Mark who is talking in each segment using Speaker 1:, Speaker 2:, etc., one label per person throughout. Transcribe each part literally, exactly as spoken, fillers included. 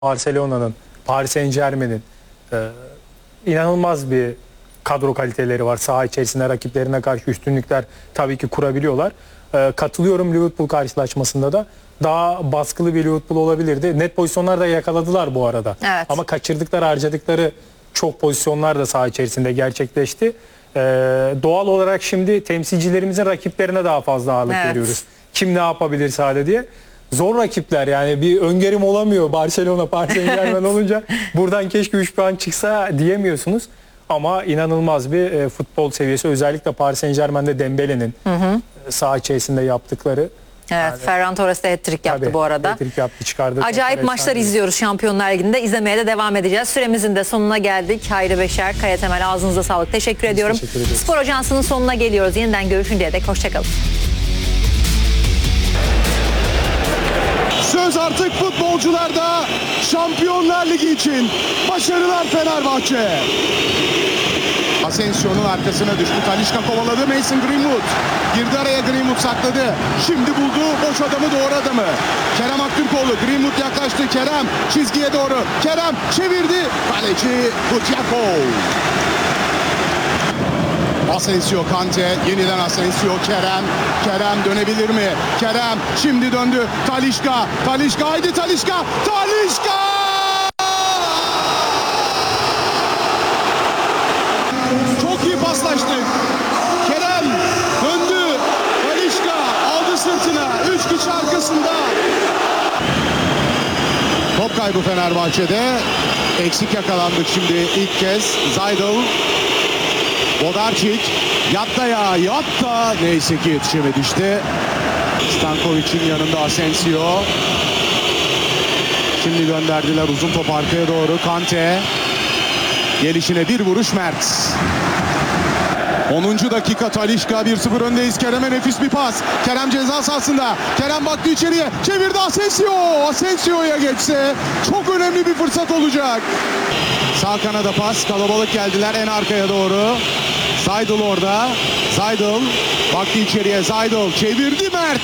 Speaker 1: Barcelona'nın, Paris Saint-Germain'in e, inanılmaz bir kadro kaliteleri var. Saha içerisinde rakiplerine karşı üstünlükler tabii ki kurabiliyorlar. E, katılıyorum, Liverpool karşılaşmasında da daha baskılı bir Liverpool olabilirdi. Net pozisyonlar da yakaladılar bu arada.
Speaker 2: Evet.
Speaker 1: Ama kaçırdıkları, harcadıkları çok pozisyonlar da saha içerisinde gerçekleşti. E, doğal olarak şimdi temsilcilerimizin rakiplerine daha fazla ağırlık
Speaker 2: Evet.
Speaker 1: veriyoruz. Kim ne yapabilir sahada diye. Zor rakipler, yani bir öngörüm olamıyor. Barcelona, Paris Saint-Germain olunca buradan keşke üç puan çıksa diyemiyorsunuz. Ama inanılmaz bir e, futbol seviyesi, özellikle Paris Saint-Germain'de Dembele'nin e, saha içerisinde yaptıkları.
Speaker 2: Evet,
Speaker 1: Yani,
Speaker 2: Ferran Torres de hat-trick yaptı
Speaker 1: tabii,
Speaker 2: bu arada.
Speaker 1: hat-trick yaptı, çıkardı.
Speaker 2: Acayip maçlar izliyoruz Şampiyonlar Ligi'nde. İzlemeye de devam edeceğiz. Süremizin de sonuna geldik. Hayri Beşer, Kaya Temel, ağzınıza sağlık. Teşekkür
Speaker 1: Biz
Speaker 2: ediyorum.
Speaker 1: teşekkür ederiz.
Speaker 2: Spor Ajansı'nın sonuna geliyoruz. Yeniden görüşünceye dek hoşçakalın.
Speaker 3: Söz artık futbolcularda. Şampiyonlar Ligi için başarılar Fenerbahçe. Asensio'nun arkasına düştü. Talisca kovaladı. Mason Greenwood girdi araya, Greenwood sakladı. Şimdi buldu boş adamı, doğru adamı. Kerem Aktürkoğlu. Greenwood yaklaştı. Kerem çizgiye doğru. Kerem çevirdi. Kaleci Kutyakov. Asensio, Kante, yeniden Asensio, Kerem, Kerem dönebilir mi? Kerem şimdi döndü. Talisca, Talisca, haydi Talisca, Talisca! Çok iyi paslaştık. Kerem döndü. Talisca aldı sırtına. Üç kişi arkasında. Top kaybı Fenerbahçe'de. Eksik yakalandık şimdi ilk kez. Zaydel. Bodarčić yatta ya yatta, neyse ki yetişemedi işte. Stankovic'in yanında Asensio. Şimdi gönderdiler uzun top arkaya doğru. Kante gelişine bir vuruş, Mert. onuncu dakika, Talisca bir sıfır öndeyiz. Kerem'e nefis bir pas. Kerem ceza sahasında. Kerem baktı içeriye. Çevirdi Asensio. Asensio'ya geçse çok önemli bir fırsat olacak. Sağ kanada pas. Kalabalık geldiler en arkaya doğru. Zaydel orada. Zaydel baktı içeriye. Zaydel çevirdi, Mert.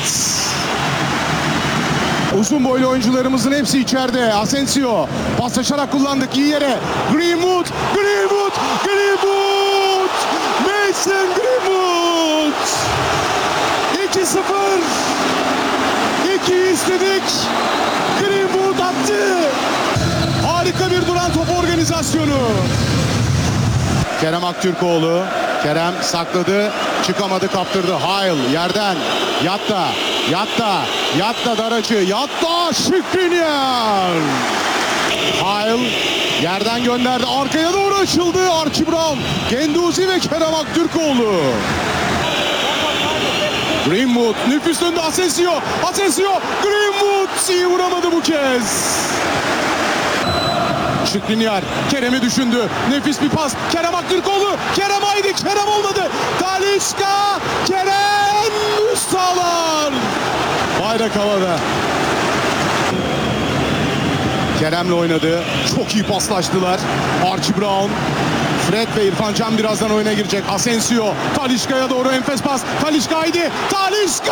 Speaker 3: Uzun boylu oyuncularımızın hepsi içeride. Asensio paslaşarak kullandık iyi yere. Greenwood, Greenwood, Greenwood. Mason Greenwood. iki sıfır. iki istedik. Greenwood attı. Harika bir duran top organizasyonu. Kerem Aktürkoğlu. Kerem sakladı. Çıkamadı, kaptırdı. Hayl yerden. Yatta. Yatta. Yatta Daracı. Yatta Skriniar. Hayl yerden gönderdi. Arkaya doğru açıldı. Archie Brown. Genduzi ve Kerem Aktürkoğlu. Greenwood nüfus döndü. Asensio. Asensio. Greenwood iyi vuramadı bu kez. Skriniar Kerem'i düşündü. Nefis bir pas. Kerem Aktürkoğlu. Kerem haydi. Kerem olmadı. Talisca. Kerem üst sağlar. Bayrak havada. Kerem'le oynadı. Çok iyi paslaştılar. Archie Brown. Fred ve İrfan Can birazdan oyuna girecek. Asensio. Talisca'ya doğru enfes pas. Talisca haydi. Talisca.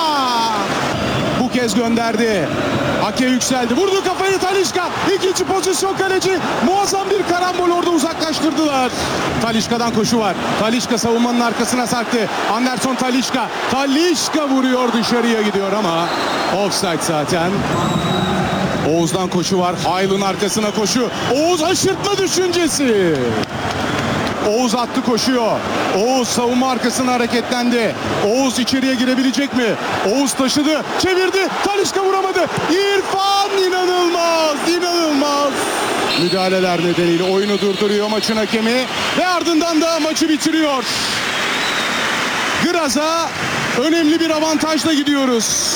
Speaker 3: Bu kez gönderdi. Ake yükseldi. Vurdu kafayı Talisca. İkinci pozisyon kaleci. Muazzam bir karambol orada uzaklaştırdılar. Talisca'dan koşu var. Talisca savunmanın arkasına sarktı. Anderson Talisca. Talisca vuruyor, dışarıya gidiyor ama offside zaten. Oğuz'dan koşu var. Hayl'ın arkasına koşu. Oğuz aşırtma düşüncesi. Oğuz attı, koşuyor. Oğuz savunma arkasına hareketlendi. Oğuz içeriye girebilecek mi? Oğuz taşıdı, çevirdi. Talisca vuramadı. İrfan inanılmaz, inanılmaz. Müdahaleler nedeniyle oyunu durduruyor maçın hakemi ve ardından da maçı bitiriyor. Graz'a önemli bir avantajla gidiyoruz.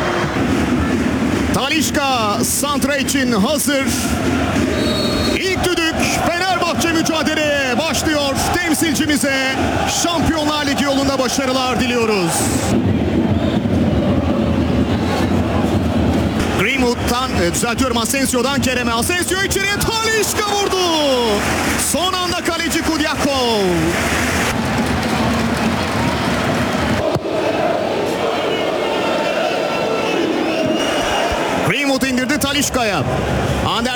Speaker 4: Talisca santra için hazır. İlk düdük, Fenerbahçe mücadeleye başlıyor. Temsilcimize Şampiyonlar Ligi yolunda başarılar diliyoruz. Greenwood'dan, e, düzeltiyorum Asensio'dan Kerem'e. Asensio içeriye, Talisca vurdu. Son anda kaleci Kutyakov. Greenwood indirdi, Talisca. Talisca'ya. Ander